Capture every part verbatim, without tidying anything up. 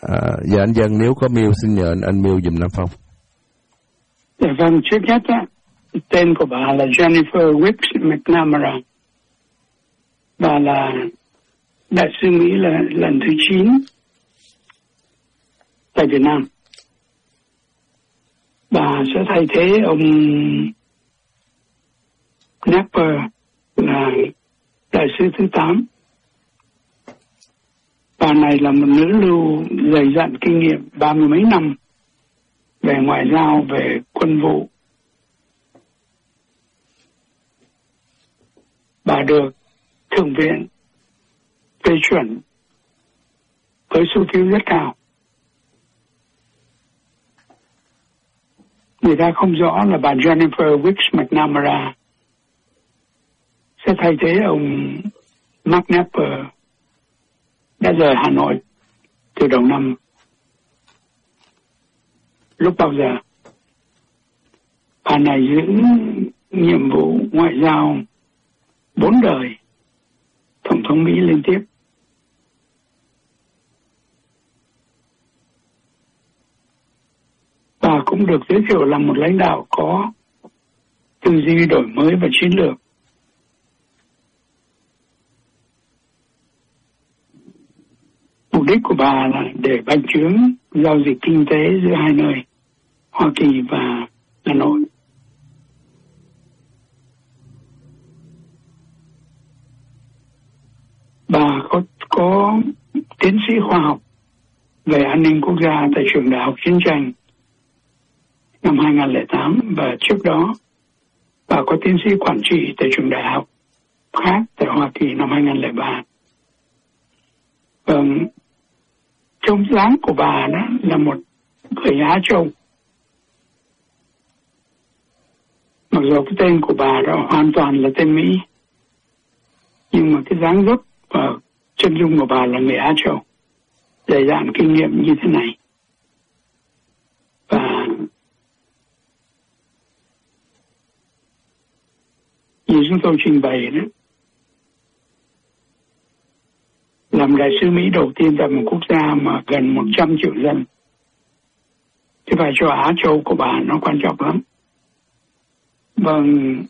À, dạ anh Dân, nếu có mail xin nhờ anh, anh mail dùm Nam Phong. Dạ vâng, trước nhất á, tên của bà là Jennifer Wicks McNamara. Bà là đại sứ Mỹ là lần thứ chín tại Việt Nam. Bà sẽ thay thế ông Napper là đại sứ thứ tám. Bà này là một nữ lưu dày dặn kinh nghiệm ba mươi mấy năm về ngoại giao, về quân vụ. Bà được Thượng viện phê chuẩn với số phiếu rất cao. Người ta không rõ là bà Jennifer Wicks McNamara sẽ thay thế ông Mark Napper đã rời Hà Nội từ đầu năm lúc bao giờ. Bà này giữ nhiệm vụ ngoại giao bốn đời Tổng thống Mỹ liên tiếp. Bà cũng được giới thiệu là một lãnh đạo có tư duy đổi mới và chiến lược. Mục đích của bà là để bành trướng giao dịch kinh tế giữa hai nơi, Hoa Kỳ và Hà Nội. Bà có, có tiến sĩ khoa học về an ninh quốc gia tại trường Đại học Chiến tranh năm hai không không tám, và trước đó bà có tiến sĩ quản trị tại trường đại học khác tại Hoa Kỳ năm hai không không ba. Vâng, trông dáng của bà đó là một người Á Châu. Mặc dù cái tên của bà đó hoàn toàn là tên Mỹ, nhưng mà cái dáng dấp và chân dung của bà là người Á Châu, dày dạn kinh nghiệm như thế này. Và như chúng tôi trình bày đó, làm đại sứ Mỹ đầu tiên tại một quốc gia mà gần một trăm triệu dân, cái vai trò Á Châu của bà nó quan trọng lắm. Vâng,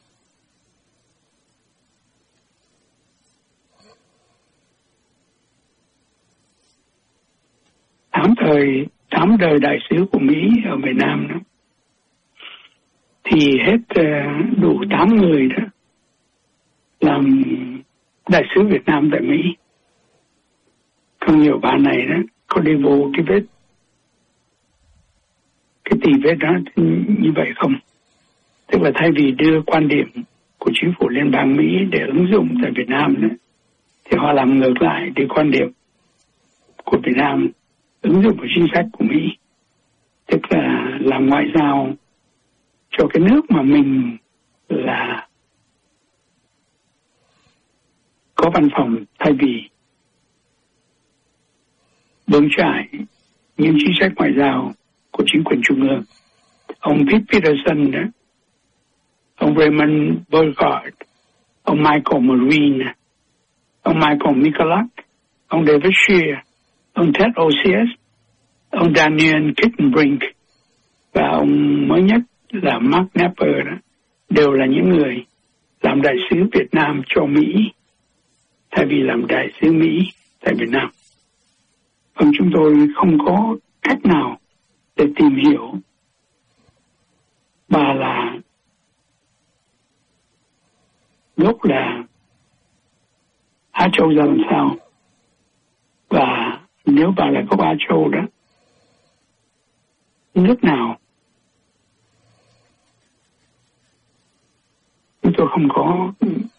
tám thời, tám đời đại sứ của Mỹ ở Việt Nam đó, thì hết đủ tám người đó làm đại sứ Việt Nam tại Mỹ. Không nhiều bà này đó có đi vô cái vết, cái tì vết đó như vậy không? Tức là thay vì đưa quan điểm của chính phủ liên bang Mỹ để ứng dụng tại Việt Nam đó, thì họ làm ngược lại để quan điểm của Việt Nam ứng dụng vào chính sách của Mỹ. Tức là làm ngoại giao cho cái nước mà mình là có văn phòng, thay vì bướng trải những chính sách ngoại giao của chính quyền trung ương. Ông Pete Peterson đó, ông Raymond Burghardt, ông Michael Marine, ông Michael Michalak, ông David Shear, ông Ted Osius, ông Daniel Kittenbrink và ông mới nhất là Mark Napper đó, đều là những người làm đại sứ Việt Nam cho Mỹ thay vì làm đại sứ Mỹ tại Việt Nam. Còn chúng tôi không có cách nào để tìm hiểu bà là gốc là Á Châu ra làm sao, và nếu bà là gốc Á Châu đó, nước nào, chúng tôi không có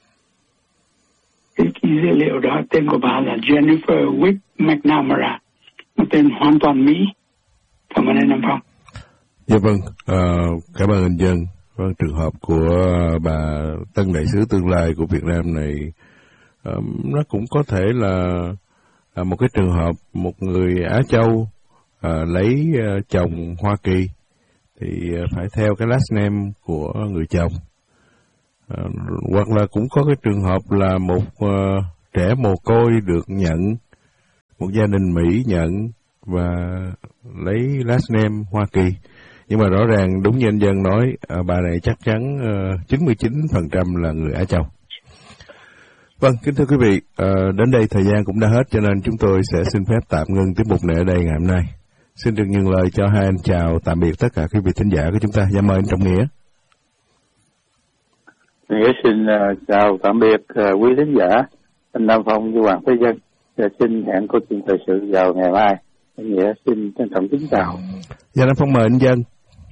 cái, cái dữ liệu đó. Tên của bà là Jennifer Wicks McNamara, một tên hoàn toàn Mỹ. Cảm ơn anh Nam Phong. Dạ vâng, à, cảm ơn anh Dân. Vâng, trường hợp của bà tân đại sứ tương lai của Việt Nam này, um, nó cũng có thể là, là một cái trường hợp một người Á Châu à, lấy uh, chồng Hoa Kỳ thì uh, phải theo cái last name của người chồng. À, hoặc là cũng có cái trường hợp là một uh, trẻ mồ côi được nhận, một gia đình Mỹ nhận và lấy last name Hoa Kỳ. Nhưng mà rõ ràng đúng như anh Dân nói, à, bà này chắc chắn uh, chín mươi chín phần trăm là người Á Châu. Vâng, kính thưa quý vị, à, đến đây thời gian cũng đã hết, cho nên chúng tôi sẽ xin phép tạm ngưng tiết mục này ở đây ngày hôm nay. Xin được nhường lời cho hai anh chào tạm biệt tất cả quý vị thính giả của chúng ta. Dạ mời anh Trọng Nghĩa. Nghĩa xin uh, chào tạm biệt uh, quý thính giả, anh Nam Phong với Hoàng Thế Dân. Và xin hẹn câu chuyện thời sự vào ngày mai. Anh Nghĩa xin trân trọng kính chào. Dạ Nam Phong mời anh Dân.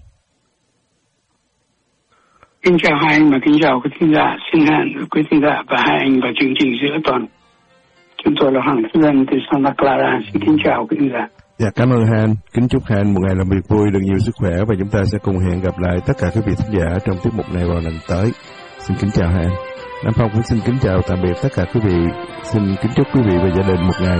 Kính chào hai anh và kính chào quý thính giả. Xin hẹn quý thính giả và hai anh vào chương trình giữa tuần. Chúng tôi là Hoàng Thế Dân từ Santa Clara. Xin kính chào quý thính giả. Dạ, cảm ơn hai anh. Kính chúc hai anh một ngày làm việc vui, được nhiều sức khỏe, và chúng ta sẽ cùng hẹn gặp lại tất cả quý vị thính giả trong tiết mục này vào lần tới. Xin kính chào hai anh. Nam Phong cũng xin kính chào tạm biệt tất cả quý vị. Xin kính chúc quý vị và gia đình một ngày